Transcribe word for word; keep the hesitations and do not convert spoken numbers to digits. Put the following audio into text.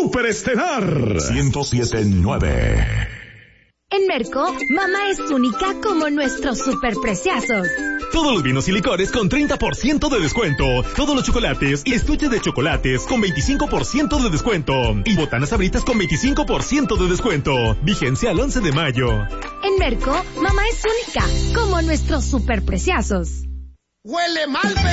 Super Estelar ciento siete punto nueve. En Merco, mamá es única como nuestros superpreciazos. Todos los vinos y licores con treinta por ciento de descuento. Todos los chocolates y estuches de chocolates con veinticinco por ciento de descuento. Y botanas Sabritas con veinticinco por ciento de descuento. Vigencia al once de mayo. En Merco, mamá es única como nuestros superpreciazos. Huele mal,